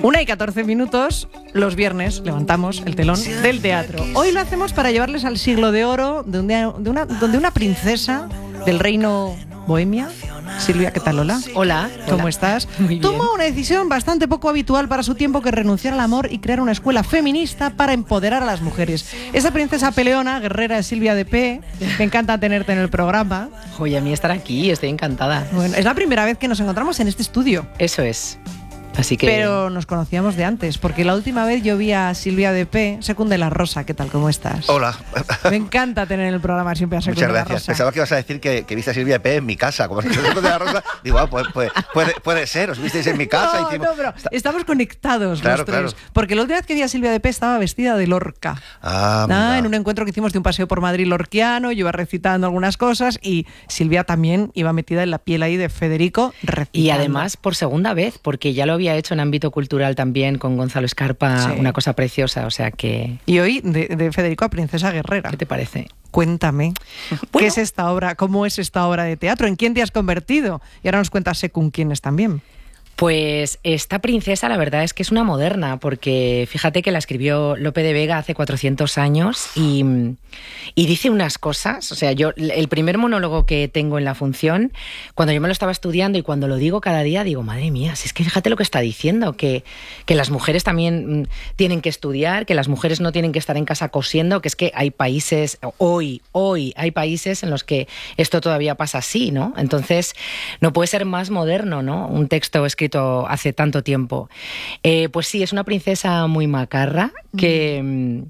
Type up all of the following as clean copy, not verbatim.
1:14, los viernes levantamos el telón del teatro. Hoy lo hacemos para llevarles al siglo de oro donde una princesa del reino Bohemia, Silvia, ¿qué tal? Hola. Hola. ¿Cómo estás? Muy bien. Tomó una decisión bastante poco habitual para su tiempo, que renunciar al amor y crear una escuela feminista para empoderar a las mujeres. Esa princesa peleona, guerrera, es Silvia de P. Me encanta tenerte en el programa. Oye, a mí estar aquí, estoy encantada. Bueno, es la primera vez que nos encontramos en este estudio. Eso es. Así que... Pero nos conocíamos de antes, porque la última vez yo vi a Silvia de P. Secund de la Rosa. ¿Qué tal? ¿Cómo estás? Hola. Me encanta tener en el programa siempre a Secund Muchas de la gracias. Rosa. Pensaba que ibas a decir que viste a Silvia de P en mi casa. Como si Secund de la Rosa. Digo, puede ser. Os visteis en mi casa. No, pero estamos conectados Claro, los tres. claro. Porque la última vez que vi a Silvia de P. estaba vestida de Lorca. En un encuentro que hicimos de un paseo por Madrid lorquiano. Yo iba recitando algunas cosas y Silvia también iba metida en la piel ahí de Federico recitando. Y además por segunda vez, porque ya lo había hecho en ámbito cultural también con Gonzalo Escarpa, Sí. una cosa preciosa, o sea que... Y hoy de Federico a Princesa Guerrera. ¿Qué te parece? Cuéntame, Bueno. ¿qué es esta obra? ¿Cómo es esta obra de teatro? ¿En quién te has convertido? Y ahora nos cuentas Secund quién es también. Pues esta princesa la verdad es que es una moderna, porque fíjate que la escribió Lope de Vega hace 400 años y dice unas cosas, o sea, yo el primer monólogo que tengo en la función, cuando yo me lo estaba estudiando y cuando lo digo cada día, digo, madre mía, si es que fíjate lo que está diciendo, que las mujeres también tienen que estudiar, que las mujeres no tienen que estar en casa cosiendo, que es que hay países, hoy hay países en los que esto todavía pasa así, ¿no? Entonces, no puede ser más moderno, ¿no? Un texto escrito hace tanto tiempo. Pues sí, es una princesa muy macarra que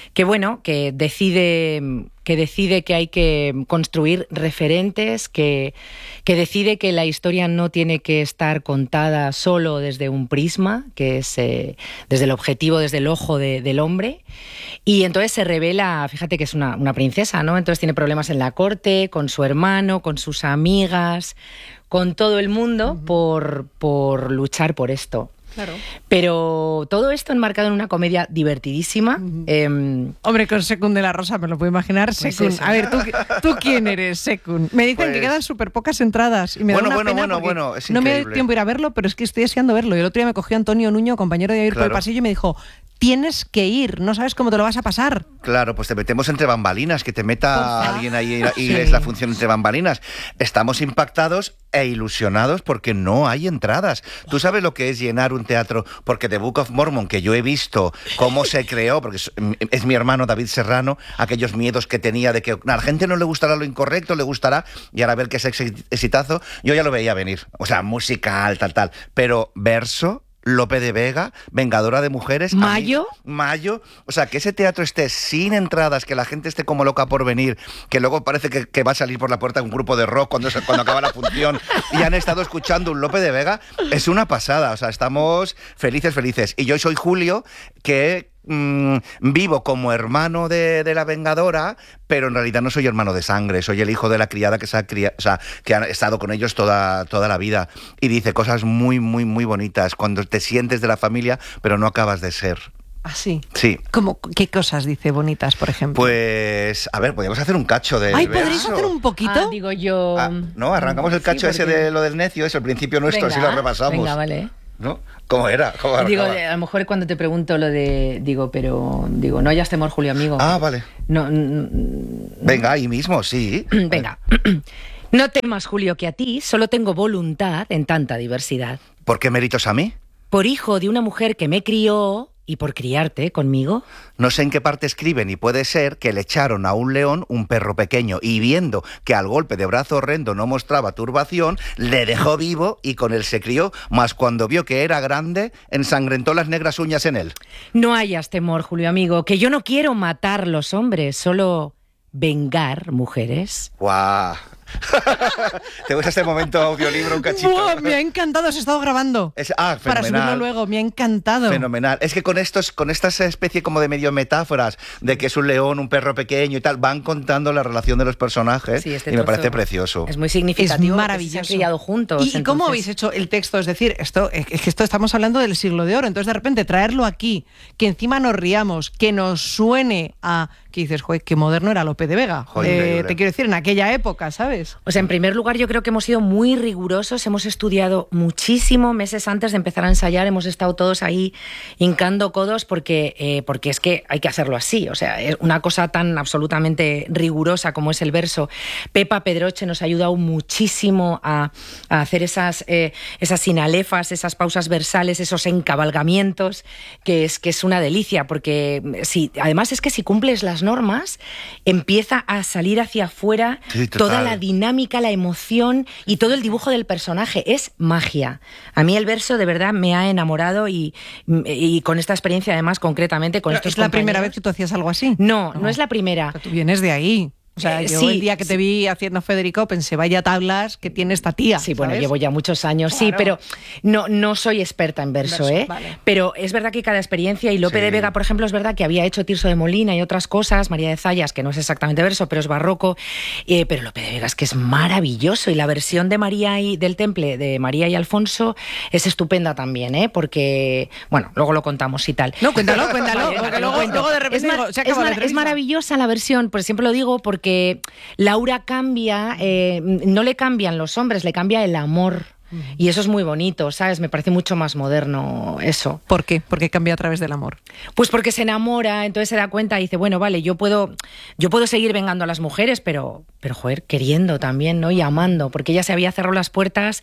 decide que hay que construir referentes, que decide que la historia no tiene que estar contada solo desde un prisma, que es desde el objetivo, desde el ojo del hombre. Y entonces se revela, fíjate que es una princesa, ¿no? Entonces tiene problemas en la corte, con su hermano, con sus amigas, con todo el mundo por luchar por esto. Claro. Pero todo esto enmarcado en una comedia divertidísima. Hombre, con Secund de la Rosa me lo puedo imaginar. Pues Secund. eso. A ver, ¿tú quién eres, Secund? Me dicen Pues... que quedan súper pocas entradas. Y me da una pena porque es no me da increíble. tiempo a ir a verlo, pero es que estoy deseando verlo. Y el otro día me cogió Antonio Nuño, compañero de ir por el Claro. pasillo, y me dijo: tienes que ir, no sabes cómo te lo vas a pasar. Claro, pues te metemos entre bambalinas, que te meta Porfa. alguien ahí y Sí. es la función entre bambalinas. Estamos impactados e ilusionados porque no hay entradas. ¿Tú sabes lo que es llenar un teatro? Porque The Book of Mormon, que yo he visto cómo se creó, porque es mi hermano David Serrano, aquellos miedos que tenía de que a la gente no le gustará lo incorrecto, le gustará, y ahora ver que es exitazo, yo ya lo veía venir. O sea, musical, tal. Pero verso... Lope de Vega, Vengadora de Mujeres. ¿Mayo? Mayo. O sea, que ese teatro esté sin entradas, que la gente esté como loca por venir, que luego parece que va a salir por la puerta un grupo de rock cuando acaba la función y han estado escuchando un Lope de Vega, es una pasada. O sea, estamos felices. Y yo soy Julio, que vivo como hermano de la Vengadora, pero en realidad no soy hermano de sangre, soy el hijo de la criada que ha estado con ellos toda la vida, y dice cosas muy, muy, muy bonitas cuando te sientes de la familia, pero no acabas de ser. Así. Sí. ¿Qué cosas dice bonitas, por ejemplo? Pues, a ver, podríamos hacer un cacho de Ay, ¿podréis hacer un poquito? Digo yo... no, arrancamos el cacho Sí, ese porque- de lo del necio, es el principio nuestro, Venga, así lo repasamos. Venga, vale. ¿No? ¿Cómo era? ¿Cómo Digo, arrancaba? a lo mejor cuando te pregunto lo de... no hayas temor, Julio, amigo. Ah, vale. No, Venga, ahí mismo, sí. venga. No temas, Julio, que a ti solo tengo voluntad en tanta diversidad. ¿Por qué méritos a mí? Por hijo de una mujer que me crió y por criarte conmigo. No sé en qué parte escriben, y puede ser que le echaron a un león un perro pequeño, y viendo que al golpe de brazo horrendo no mostraba turbación, le dejó vivo y con él se crió, mas cuando vio que era grande, ensangrentó las negras uñas en él. No hayas temor, Julio, amigo, que yo no quiero matar los hombres, solo vengar mujeres. ¡Guau! ¿Te gusta este momento audiolibro, un cachito? ¡Buah! Me ha encantado, has estado grabando. Para Fenomenal. subirlo luego, me ha encantado. Fenomenal. Es que con estas especie como de medio metáforas de que es un león, un perro pequeño y tal, van contando la relación de los personajes, Sí, este y me trozo parece precioso. Es muy significativo. Es maravilloso. Se han criado juntos. ¿Y cómo habéis hecho el texto? Es decir, es que esto estamos hablando del siglo de oro, entonces de repente traerlo aquí, que encima nos riamos, que nos suene a que dices, joder, qué moderno era Lope de Vega. Te quiero decir, en aquella época, ¿sabes? O sea, en primer lugar, yo creo que hemos sido muy rigurosos, hemos estudiado muchísimo meses antes de empezar a ensayar, hemos estado todos ahí hincando codos porque es que hay que hacerlo así. O sea, es una cosa tan absolutamente rigurosa como es el verso. Pepa Pedroche nos ha ayudado muchísimo a hacer esas sinalefas, esas pausas versales, esos encabalgamientos, que es una delicia, porque además es que si cumples las normas, empieza a salir hacia afuera toda la dinámica, la emoción y todo el dibujo del personaje. Es magia. A mí el verso de verdad me ha enamorado y con esta experiencia además concretamente con estos ¿Es la primera vez que tú hacías algo así? No es la primera. Pero tú vienes de ahí. O sea, yo el día que te vi haciendo Federico pensé, vaya tablas que tiene esta tía. Sí, bueno, ¿sabes? llevo ya muchos años, claro. Sí, pero no soy experta en verso, vale. Pero es verdad que cada experiencia, y Lope de Vega, por ejemplo, es verdad que había hecho Tirso de Molina y otras cosas, María de Zayas, que no es exactamente verso, pero es barroco, pero Lope de Vega es que es maravilloso, y la versión de del Temple, de María y Alfonso, es estupenda también, porque, bueno, luego lo contamos y tal. No, cuéntalo, porque luego de repente es maravillosa la versión, pues siempre lo digo, porque Laura cambia, no le cambian los hombres, le cambia el amor. Y eso es muy bonito, ¿sabes? Me parece mucho más moderno eso. ¿Por qué? ¿Por qué cambia a través del amor? Pues porque se enamora, entonces se da cuenta y dice, bueno, vale, yo puedo seguir vengando a las mujeres, pero joder, queriendo también, ¿no? Y amando, porque ella se había cerrado las puertas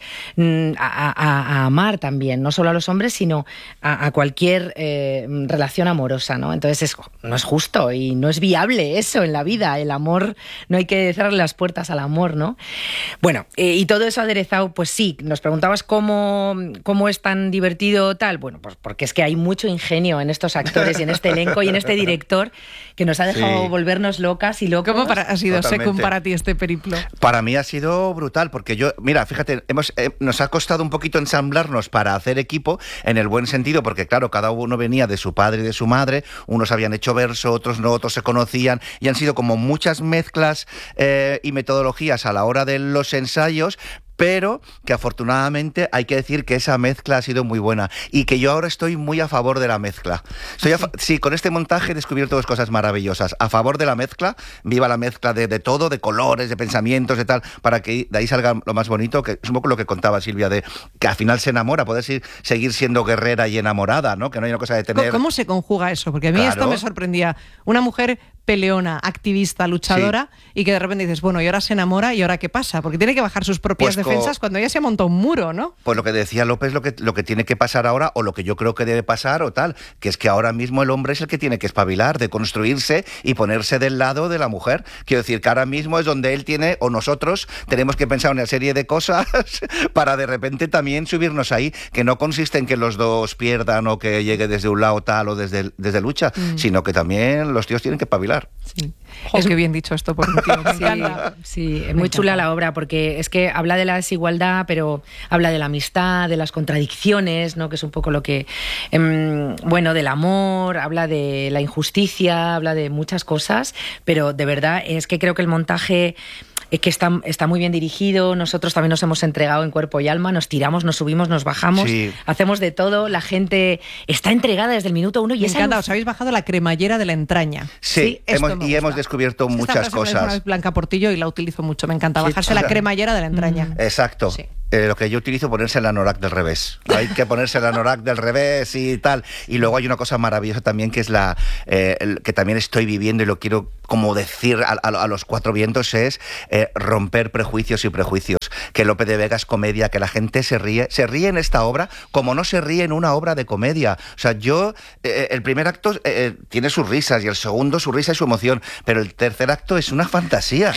a amar también, no solo a los hombres, sino a cualquier relación amorosa, ¿no? Entonces no es justo y no es viable eso en la vida, el amor, no hay que cerrarle las puertas al amor, ¿no? Bueno, y todo eso aderezado, pues sí, nos preguntabas cómo es tan divertido tal. Bueno, pues porque es que hay mucho ingenio en estos actores y en este elenco y en este director que nos ha dejado volvernos locas y locos. ¿Cómo ha sido según para ti este periplo? Para mí ha sido brutal, porque mira, fíjate, nos ha costado un poquito ensamblarnos para hacer equipo, en el buen sentido, porque claro, cada uno venía de su padre y de su madre, unos habían hecho verso, otros no, otros se conocían, y han sido como muchas mezclas y metodologías a la hora de los ensayos, pero que afortunadamente hay que decir que esa mezcla ha sido muy buena y que yo ahora estoy muy a favor de la mezcla. Sí, con este montaje he descubierto dos cosas maravillosas. A favor de la mezcla, viva la mezcla de todo, de colores, de pensamientos, de tal, para que de ahí salga lo más bonito, que es un poco lo que contaba Silvia, de que al final se enamora, poder seguir siendo guerrera y enamorada, ¿no? Que no hay una cosa de tener... ¿Cómo se conjuga eso? Porque a mí esto me sorprendía. Una mujer peleona, activista, luchadora, y que de repente dices, bueno, y ahora se enamora, ¿y ahora qué pasa? Porque tiene que bajar sus propias defensas cuando ya se monta un muro, ¿no? Pues lo que decía López, lo que tiene que pasar ahora, o lo que yo creo que debe pasar, o tal, que es que ahora mismo el hombre es el que tiene que espabilar, de construirse y ponerse del lado de la mujer. Quiero decir que ahora mismo es donde él tiene, o nosotros, tenemos que pensar una serie de cosas para de repente también subirnos ahí, que no consiste en que los dos pierdan o que llegue desde un lado tal o desde lucha, sino que también los tíos tienen que espabilar. Sí. Qué bien dicho esto por un tío. Sí, es muy chula la obra, porque es que habla de la desigualdad, pero habla de la amistad, de las contradicciones, ¿no? Que es un poco lo que... del amor, habla de la injusticia, habla de muchas cosas, pero de verdad es que creo que el montaje... Es que está muy bien dirigido, nosotros también nos hemos entregado en cuerpo y alma, nos tiramos, nos subimos, nos bajamos, hacemos de todo, la gente está entregada desde el minuto 1 y me encanta, os habéis bajado la cremallera de la entraña. Sí, hemos descubierto muchas cosas. Es Blanca Portillo y la utilizo mucho, me encanta, bajarse la cremallera de la entraña. Exacto. Sí. Lo que yo utilizo, ponerse el anorak del revés. Hay que ponerse el anorak del revés y tal. Y luego hay una cosa maravillosa también, que es que también estoy viviendo y lo quiero como decir a los cuatro vientos, es romper prejuicios y prejuicios. Que Lope de Vega es comedia, que la gente se ríe en esta obra como no se ríe en una obra de comedia. O sea, el primer acto tiene sus risas y el segundo su risa y su emoción, pero el tercer acto es una fantasía.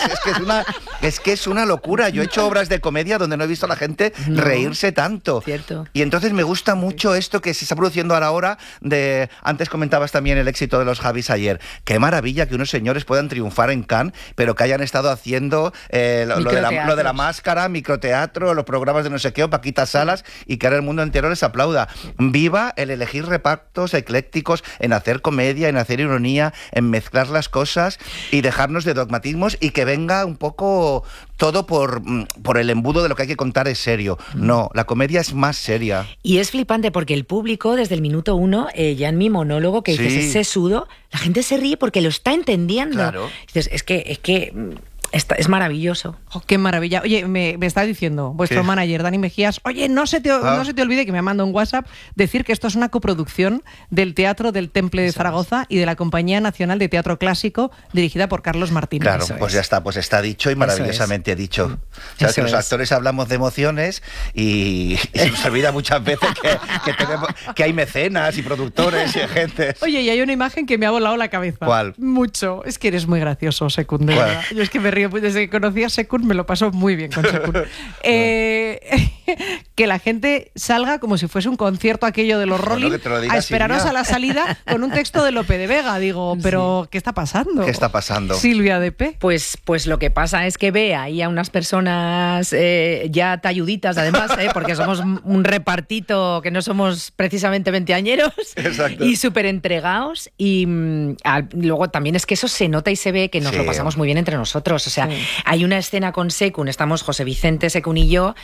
Es que es una locura. Yo he hecho obras de comedia donde no he visto a la gente reírse tanto. Cierto. Y entonces me gusta mucho esto que se está produciendo ahora antes comentabas también el éxito de los Javis ayer. Qué maravilla que unos señores puedan triunfar en Cannes, pero que hayan estado haciendo lo de la máscara Máscara, microteatro, los programas de no sé qué, o Paquita Salas, y que ahora el mundo entero les aplauda. Viva el elegir repartos eclécticos, en hacer comedia, en hacer ironía, en mezclar las cosas y dejarnos de dogmatismos, y que venga un poco todo por el embudo de lo que hay que contar es serio. No, la comedia es más seria. Y es flipante porque el público, desde el minuto 1, ya en mi monólogo, que dices, es sesudo, la gente se ríe porque lo está entendiendo. Claro. Dices, es que es maravilloso. Oh, qué maravilla. Oye, me está diciendo vuestro manager, Dani Mejías, oye, no se te olvide, que me manda un WhatsApp, decir que esto es una coproducción del Teatro del Temple de Zaragoza y de la Compañía Nacional de Teatro Clásico, dirigida por Carlos Martínez. Claro, pues ya está, pues está dicho y maravillosamente dicho. O sea, que los actores hablamos de emociones y se nos olvida muchas veces que hay mecenas y productores y gente. Oye, y hay una imagen que me ha volado la cabeza. ¿Cuál? Mucho. Es que eres muy gracioso, Secund, de verdad. Yo es que me río, pues desde que conocí a Secund me lo paso muy bien con Secund. Que la gente salga como si fuese un concierto aquello de los Rolling, a esperaros a la salida con un texto de Lope de Vega. Digo, pero ¿qué está pasando? ¿Qué está pasando? Silvia Depe. Pues lo que pasa es que ve ahí a unas personas ya talluditas, además, porque somos un repartito que no somos precisamente veinteañeros. Exacto. Y súper entregados. Y luego también es que eso se nota y se ve que nos lo pasamos muy bien entre nosotros. O sea, hay una escena con Secund, estamos José Vicente, Secund y yo,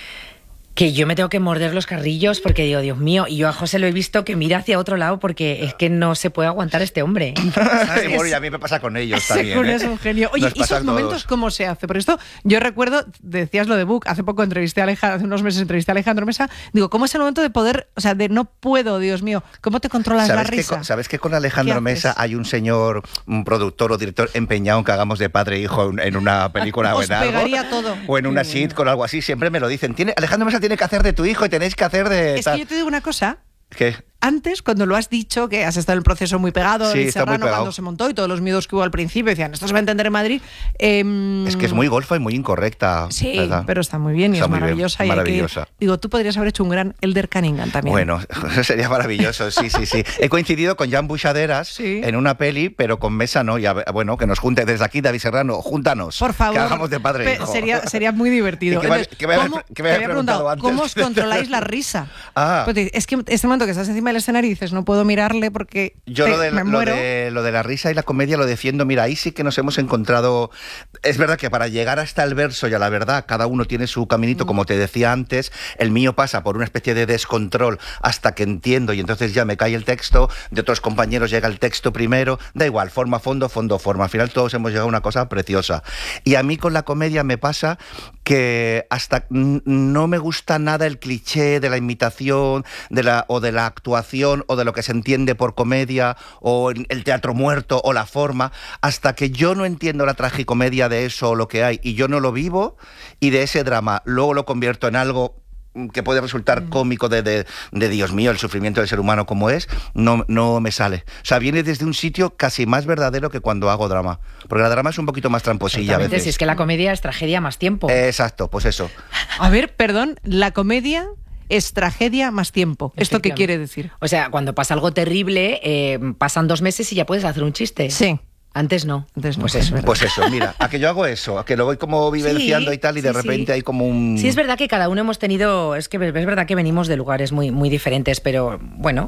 que yo me tengo que morder los carrillos porque digo, Dios mío, y yo a José lo he visto que mira hacia otro lado porque es que no se puede aguantar este hombre. Sí, bueno, y a mí me pasa con ellos también. Es un genio. Oye, ¿y esos momentos cómo se hace? Por esto, yo recuerdo, decías lo de Book, hace poco hace unos meses entrevisté a Alejandro Mesa, digo, ¿cómo es el momento de poder, o sea, de no puedo, Dios mío, ¿cómo te controlas la risa? ¿Sabes que con Alejandro Mesa hay un señor, un productor o director empeñado en que hagamos de padre e hijo en una película o en algo? Pegaría todo. O en una sitcom o algo así, siempre me lo dicen. Alejandro Mesa tiene que hacer de tu hijo y tenéis que hacer de... Es que yo te digo una cosa. ¿Qué? Antes, cuando lo has dicho, que has estado en el proceso muy pegado, sí, el Serrano cuando se montó y todos los miedos que hubo al principio, decían, esto se va a entender en Madrid. Es que es muy golfa y muy incorrecta. Sí, ¿verdad? pero está muy bien y está es maravillosa. Bien, maravillosa. Digo, tú podrías haber hecho un gran Elder Cunningham también. Bueno, sería maravilloso, sí. He coincidido con Jan Buixaderas en una peli, pero con Mesa no. Ya, bueno, que nos junte desde aquí, David Serrano, júntanos. Por favor. Que hagamos de padre e hijo. Sería muy divertido. ¿Qué me habías preguntado antes? ¿Cómo os controláis la risa? Pues es que este momento que estás encima del escenario y dices, no puedo mirarle porque yo me muero. Lo de la risa y la comedia lo defiendo. Mira, ahí sí que nos hemos encontrado. Es verdad que para llegar hasta el verso y a la verdad, cada uno tiene su caminito, como te decía antes. El mío pasa por una especie de descontrol hasta que entiendo y entonces ya me cae el texto. De otros compañeros llega el texto primero. Da igual, forma, fondo, fondo, forma. Al final todos hemos llegado a una cosa preciosa. Y a mí con la comedia me pasa que hasta no me gusta nada el cliché de la imitación, o de la actuación, o de lo que se entiende por comedia, o el teatro muerto, o la forma, hasta que yo no entiendo la tragicomedia de eso o lo que hay, y yo no lo vivo, y de ese drama luego lo convierto en algo que puede resultar cómico de Dios mío, el sufrimiento del ser humano como es, no me sale. O sea, viene desde un sitio casi más verdadero que cuando hago drama. Porque la drama es un poquito más tramposilla a veces. Si es que la comedia es tragedia más tiempo. Exacto, pues eso. A ver, perdón, la comedia es tragedia más tiempo. ¿Esto qué quiere decir? O sea, cuando pasa algo terrible, pasan 2 meses y ya puedes hacer un chiste. Sí. Antes no. Pues eso, mira, a que yo hago eso, a que lo voy como vivenciando y tal, y de repente hay como un... Sí, es verdad que cada uno hemos tenido... Es verdad que venimos de lugares muy, muy diferentes, pero bueno...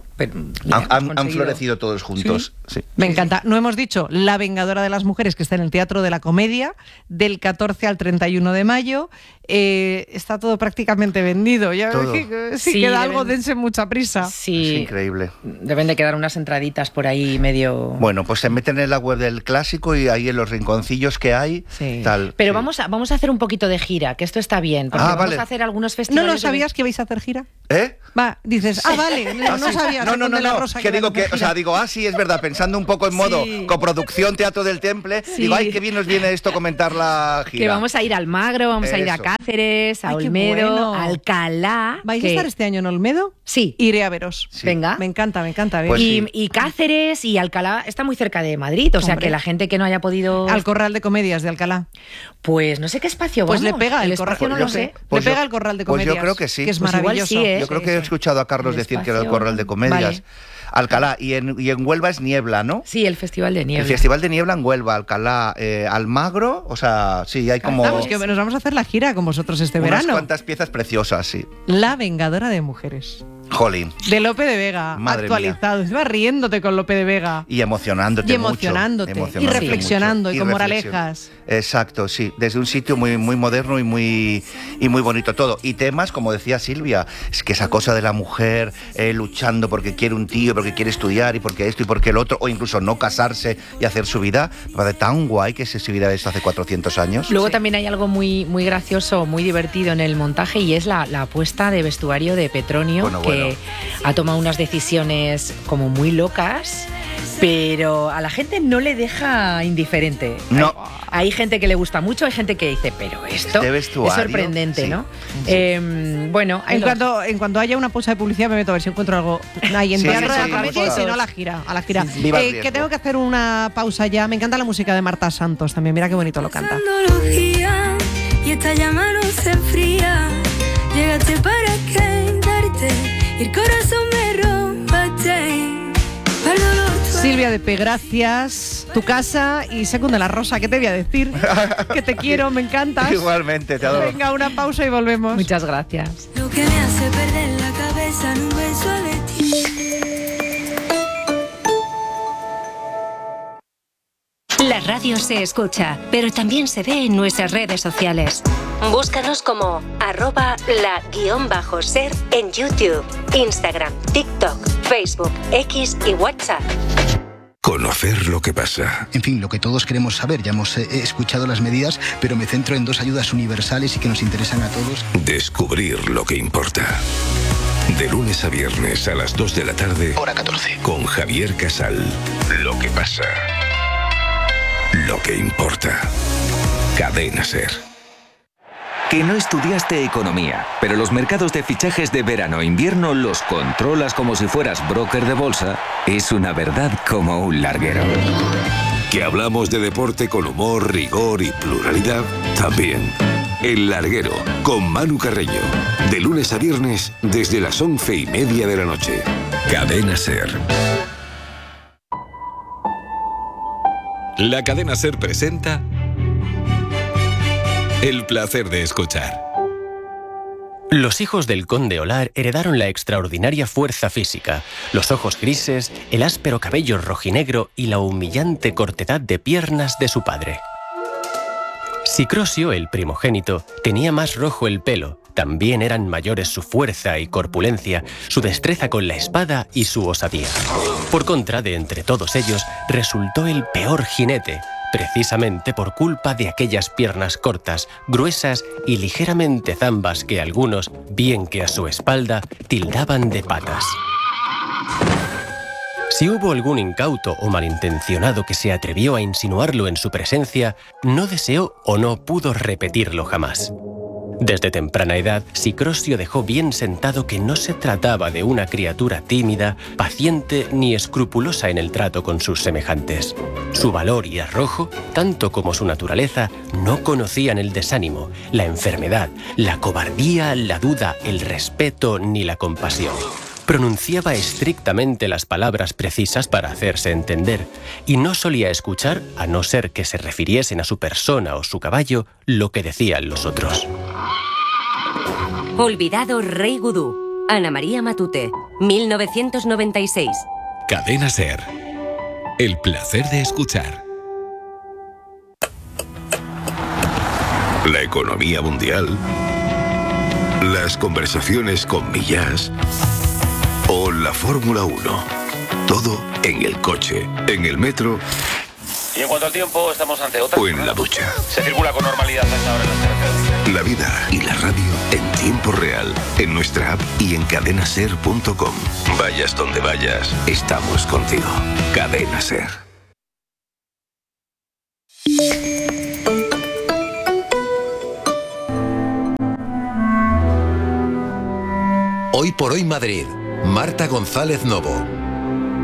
Han florecido todos juntos. Sí. Me encanta. No hemos dicho La Vengadora de las Mujeres, que está en el Teatro de la Comedia, del 14 al 31 de mayo. Está todo prácticamente vendido. Ya todo. Si queda algo, dense mucha prisa. Sí. Es increíble. Deben de quedar unas entraditas por ahí medio... Bueno, pues se meten en la web del Clásico y ahí en los rinconcillos que hay, tal. Pero vamos a hacer un poquito de gira, que esto está bien, porque vamos a hacer algunos festivales. ¿No lo sabías que vais a hacer gira? ¿Eh? Va, dices, vale, no sabías. No, que digo que, o sea, digo, sí, es verdad, pensando un poco en modo coproducción Teatro del Temple, digo, ay, qué bien nos viene esto comentar la gira. Que vamos a ir a Almagro, vamos a ir a Cáceres, a Olmedo, a Alcalá. ¿Vais a estar este año en Olmedo? Sí. Iré a veros. Sí. Venga. Me encanta. Pues y Cáceres y Alcalá está muy cerca de Madrid, o sea, que la gente que no haya podido... Al Corral de Comedias de Alcalá. Pues no sé qué espacio vamos. Pues le pega el espacio, corral, no lo sé. Le pega el Corral de Comedias. Pues yo creo que sí. Que es pues maravilloso. Igual sí, yo creo que escuchado a Carlos decir que era el Corral de Comedias. Vale. Alcalá, y en Huelva es Niebla, ¿no? Sí, el Festival de Niebla. El Festival de Niebla en Huelva, Alcalá, Almagro, o sea, sí, hay como... Vamos, que nos vamos a hacer la gira con vosotros este unas verano. cuantas piezas preciosas, sí. La Vengadora de Mujeres. Jolín. De Lope de Vega, Madre actualizado. Encima riéndote con Lope de Vega. Y emocionándote mucho. Y reflexionando, mucho. y con moralejas. Exacto, sí. Desde un sitio muy, muy moderno y muy bonito todo. Y temas, como decía Silvia, es que esa cosa de la mujer luchando porque quiere un tío, porque quiere estudiar y porque esto y porque el otro, o incluso no casarse y hacer su vida, me parece tan guay que se viera esto hace 400 años. Luego también hay algo muy, muy gracioso, muy divertido en el montaje, y es la apuesta de vestuario de Petronio, que ha tomado unas decisiones como muy locas, pero a la gente no le deja indiferente. No. Hay gente que le gusta mucho, hay gente que dice, pero esto es sorprendente, sí, ¿no? Sí. Bueno, en cuanto haya una pausa de publicidad me meto a ver si encuentro algo ahí en teatro de la comedia, y si no a la gira. Sí. Que tengo que hacer una pausa ya. Me encanta la música de Marta Santos también, mira qué bonito lo canta. Y esta llama no se enfría. Llegaste para quedarte y el corazón me robaste. Silvia de P, gracias. Tu casa y Secunda la Rosa, ¿qué te voy a decir? Que te quiero, me encantas. Igualmente, te adoro. Venga, una pausa y volvemos. Muchas gracias. Lo que me hace perder la cabeza en un beso de ti. La radio se escucha, pero también se ve en nuestras redes sociales. Búscanos como @la_ser en YouTube, Instagram, TikTok, Facebook, X y WhatsApp. Conocer lo que pasa. En fin, lo que todos queremos saber. Ya hemos escuchado las medidas, pero me centro en 2 ayudas universales y que nos interesan a todos. Descubrir lo que importa. De lunes a viernes a las 2 de la tarde. Hora 14. Con Javier Casal. Lo que pasa. Lo que importa. Cadena SER. Que no estudiaste economía, pero los mercados de fichajes de verano-invierno los controlas como si fueras broker de bolsa, es una verdad como un larguero. Que hablamos de deporte con humor, rigor y pluralidad, también. El Larguero, con Manu Carreño. De lunes a viernes, desde las 11:30 de la noche. Cadena SER. La Cadena SER presenta El placer de escuchar. Los hijos del conde Olar heredaron la extraordinaria fuerza física, los ojos grises, el áspero cabello rojinegro y la humillante cortedad de piernas de su padre. Sicrosio, el primogénito, tenía más rojo el pelo. También eran mayores su fuerza y corpulencia, su destreza con la espada y su osadía. Por contra, de entre todos ellos, resultó el peor jinete, precisamente por culpa de aquellas piernas cortas, gruesas y ligeramente zambas que algunos, bien que a su espalda, tildaban de patas. Si hubo algún incauto o malintencionado que se atrevió a insinuarlo en su presencia, no deseó o no pudo repetirlo jamás. Desde temprana edad, Sicrosio dejó bien sentado que no se trataba de una criatura tímida, paciente ni escrupulosa en el trato con sus semejantes. Su valor y arrojo, tanto como su naturaleza, no conocían el desánimo, la enfermedad, la cobardía, la duda, el respeto ni la compasión. Pronunciaba estrictamente las palabras precisas para hacerse entender, y no solía escuchar, a no ser que se refiriesen a su persona o su caballo, lo que decían los otros. Olvidado Rey Gudú. Ana María Matute, 1996. Cadena SER. El placer de escuchar. La economía mundial. Las conversaciones con Millás. O la Fórmula 1. Todo en el coche, en el metro. Y en cuanto al tiempo, estamos ante otra. O en la ducha. Se circula con normalidad a esta hora en las carreteras. La vida y la radio en tiempo real. En nuestra app y en cadenaser.com. Vayas donde vayas, estamos contigo. Cadena SER. Hoy por hoy Madrid. Marta González Novo.